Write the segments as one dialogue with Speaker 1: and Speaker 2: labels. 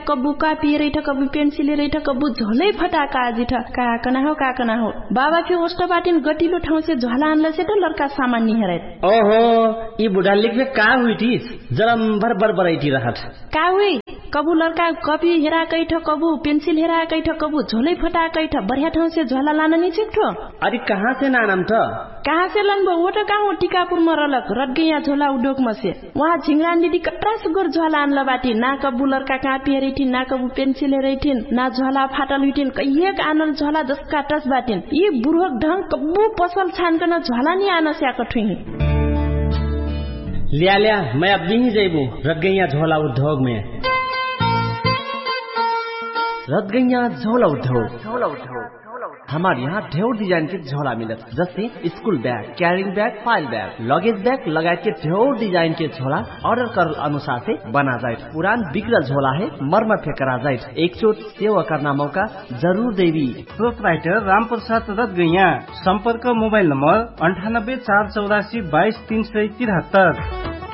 Speaker 1: कबू कापी रही था कबू पेंसिल रही था कबू झोलै फटाका आजी था काकना हो बाबा के होस्ट बाटिन गटिलो ठाउँ से झोला आनले से तो लड़का सामान नहीं हरे
Speaker 2: ओहो ई बुढ़ा लिख में का हुई थी जरम भर बरबरैती रहत
Speaker 1: का हुई कबू लड़का कॉपी हेरा कई ठ कबू पेंसिल हेरा कई ठ कबू झोलै फटा कई ठ बढ़िया ठाउँ से झोला लाना नहीं छिक्ठो
Speaker 2: अरे कहाँ से नानम था
Speaker 1: कहाँ से लनबो वो तो कहाँ टीकापुर में रलक रट गई झोला उद्योग में से वहाँ झिंगरान दीदी कटरा सुगर झोला आनला बाटी ना कबू लड़का कापी हेरी थी ना कबू पेंसिल हेरी थी ना झोला फाटल हुई थी कहिए आनल झोला जसका टस बाटिन ये बुढ़क ढंग कबू पसल छान कर झोला नहीं आना से आकठुई
Speaker 2: लिया मैं अब नहीं जाइबू रट गई झोला उद्योग में रट गई झोला उद्योग हमारे यहाँ ढेर डिजाइन के झोला मिलत जैसे school bag carrying bag file bag luggage bag लगाए के ढेर डिजाइन के झोला ऑर्डर कर अनुसार से बना जाए पुरान बिगड़ल झोला है मरम्मत करा जाए एक चोट सेवा करना मौका जरूर देवी
Speaker 3: प्रोपराइटर राम प्रसाद रत गैया संपर्क मोबाइल नंबर 9848822373।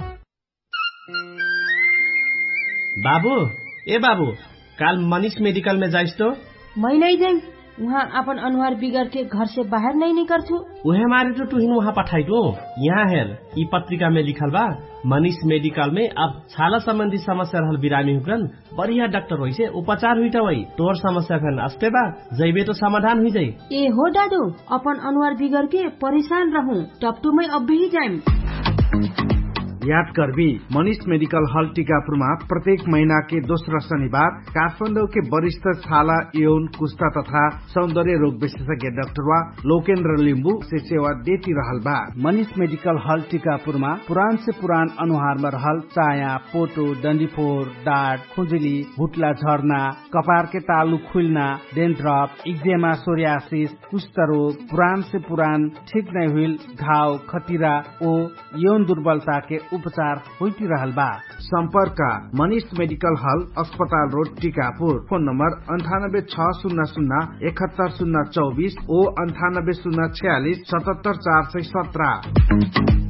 Speaker 4: बाबू काल मनीष मेडिकल में जाइस तो
Speaker 5: मैं नहीं जाई वहाँ अपन अनुहार बिगड़ के घर से बाहर नहीं निकल छू
Speaker 4: उहे मारे तो तुहिन वहाँ पठाई दो यहाँ हेर ई पत्रिका में लिखल बा मनीष मेडिकल में अब छाला संबंधी समस्या रहल बिरामी हुकन बढ़िया डॉक्टर होई से उपचार हुई वही तोर समस्या फेन अस्ते बा जइबे तो समाधान हुई जाई
Speaker 5: ए हो दादू अपन अनुहार बिगड़ के परेशान रहूं टपटू में अब भी जाइम
Speaker 6: याद करबी मनीष मेडिकल हॉल टीकापुरमा प्रत्येक महीना के दोस्रो शनिबार काठमाडौँ के वरिष्ठ छाला यौन कुष्ठा तथा सौंदर्य रोग विशेषज्ञ डाक्टर लोकेन्द्र लिम्बू से सेवा देती रहल बा। मनीष मेडिकल हॉल टीकापुरमा पुरान से पुरान अनुहार में रहल चाया पोटो डंडीफोर डाँट खुजुली भुटला झर्ना कपार के तालु खुलना डेन्ड्रप इक्जेमा सोरियासिस कुष्ठ रोग पुरान से पुरान ठीक नहीं हुई घाव खतिरा ओ यौन दुर्बलता के उपचार होती रहल बा। संपर्क मनीष मेडिकल हॉल अस्पताल रोड टीकापुर फोन नंबर 9860017024 ओ 9806477417।